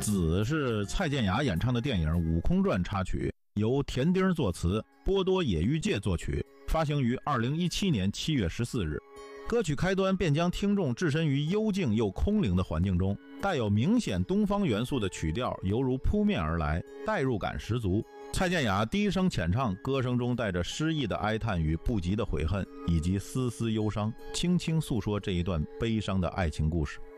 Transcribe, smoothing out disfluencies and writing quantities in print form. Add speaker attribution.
Speaker 1: 子是蔡健雅演唱的电影《悟空传》插曲，由田丁作词，波多野裕介作曲，发行于2017年7月14日。歌曲开端便将听众置身于幽静又空灵的环境中，带有明显东方元素的曲调犹如扑面而来，代入感十足。蔡健雅低声浅唱，歌声中带着诗意的哀叹与不及的悔恨，以及丝丝忧伤，轻轻诉说这一段悲伤的爱情故事。